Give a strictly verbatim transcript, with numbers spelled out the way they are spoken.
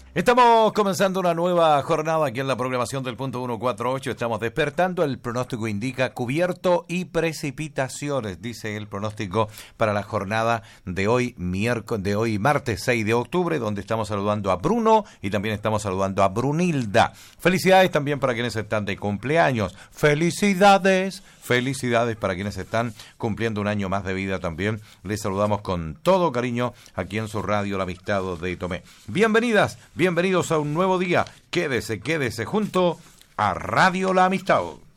Estamos comenzando una nueva jornada aquí en la programación del punto ciento cuarenta y ocho. Estamos despertando. El pronóstico indica cubierto y precipitaciones, dice el pronóstico para la jornada de hoy, miércoles, de hoy martes seis de octubre, donde estamos saludando a Bruno y también estamos saludando a Brunilda. Felicidades también para quienes están de cumpleaños. Felicidades, felicidades para quienes están cumpliendo un año más de vida también. Les saludamos con todo cariño aquí en su radio La Amistad de Tomé. Bienvenidas, bienvenidos a un nuevo día. Quédese, quédese junto a Radio La Amistad.